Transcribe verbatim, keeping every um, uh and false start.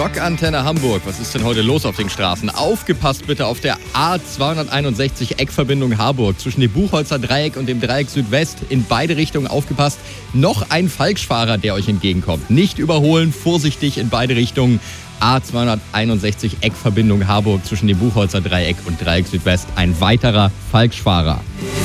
Rockantenne Hamburg. Was ist denn heute los auf den Straßen? Aufgepasst bitte auf der A zweihunderteinundsechzig Eckverbindung Harburg zwischen dem Buchholzer Dreieck und dem Dreieck Südwest. In beide Richtungen aufgepasst. Noch ein Falschfahrer, der euch entgegenkommt. Nicht überholen, vorsichtig in beide Richtungen. A zweihunderteinundsechzig Eckverbindung Harburg zwischen dem Buchholzer Dreieck und Dreieck Südwest. Ein weiterer Falschfahrer.